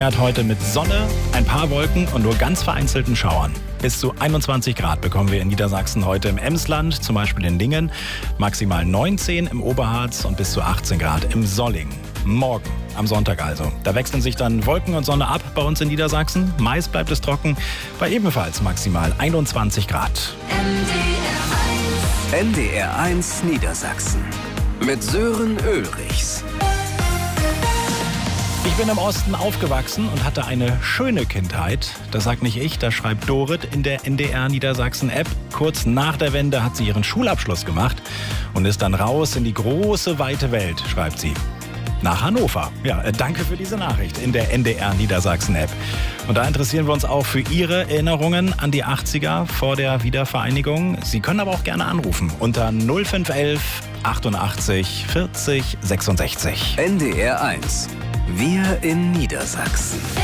feiert heute mit Sonne, ein paar Wolken und nur ganz vereinzelten Schauern. Bis zu 21 Grad bekommen wir in Niedersachsen heute im Emsland, zum Beispiel in Lingen, maximal 19 im Oberharz und bis zu 18 Grad im Solling. Morgen, am Sonntag also. Da wechseln sich dann Wolken und Sonne ab bei uns in Niedersachsen. Meist bleibt es trocken, bei ebenfalls maximal 21 Grad. NDR1 Niedersachsen mit Sören Ulrichs. Ich bin im Osten aufgewachsen und hatte eine schöne Kindheit. Das sagt nicht ich, das schreibt Dorit in der NDR Niedersachsen-App. Kurz nach der Wende hat sie ihren Schulabschluss gemacht und ist dann raus in die große, weite Welt, schreibt sie. Nach Hannover. Ja, danke für diese Nachricht in der NDR Niedersachsen-App. Und da interessieren wir uns auch für Ihre Erinnerungen an die 80er vor der Wiedervereinigung. Sie können aber auch gerne anrufen unter 0511 88 40 66. NDR1. Wir in Niedersachsen.